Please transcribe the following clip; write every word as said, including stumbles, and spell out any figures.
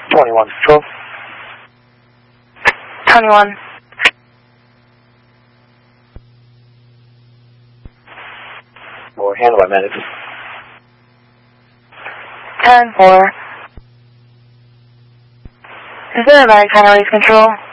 twenty-one, control. twenty-one. Or handle by manager. ten four. Is there a mag kind of release control?